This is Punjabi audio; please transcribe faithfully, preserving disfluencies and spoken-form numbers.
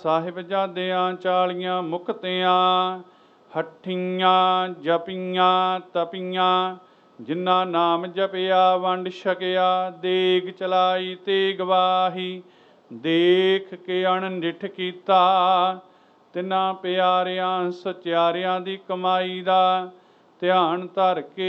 ਸਾਹਿਬਜ਼ਾਦਿਆਂ ਚਾਲੀਆਂ ਮੁਕਤਿਆਂ, ਹੱਠੀਆਂ ਜਪੀਆਂ ਤਪੀਆਂ, ਜਿਨ੍ਹਾਂ ਨਾਮ ਜਪਿਆ ਵੰਡ ਛਕਿਆ, ਦੇਗ ਚਲਾਈ ਤੇ ਗਵਾਹੀ, ਦੇਖ ਕੇ ਅਣਡਿੱਠ ਕੀਤਾ। ਤਿੰਨਾਂ ਪਿਆਰਿਆਂ ਸਚਿਆਰਿਆਂ ਦੀ ਕਮਾਈ ਦਾ ਧਿਆਨ ਧਰ ਕੇ